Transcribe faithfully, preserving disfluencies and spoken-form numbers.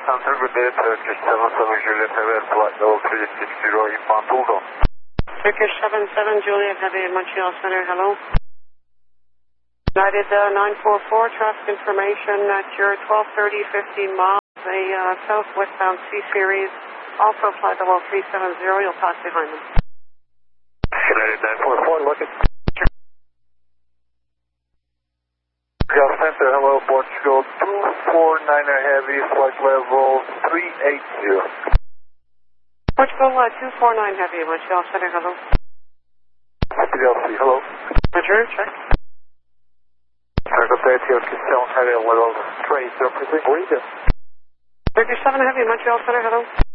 Center, good day, Turkish seven seven Juliet Heavy, flight level three six zero, inbound Uldon. Turkish seven seven Juliet Heavy, Montreal Center, hello. United uh, nine four four, traffic information at your twelve thirty, fifteen miles, a uh, southwestbound C-Series, also flight level three seven zero, you'll pass behind them. United nine four four, looking. Montreal Center, hello, Portugal two four niner Heavy, flight level three eight zero. Portugal uh, two four nine Heavy, Montreal Center, hello. P L C, hello. Roger, check. Good day, Turkish seven Heavy, level three zero, please. Turkish seven Heavy, Montreal Center, hello.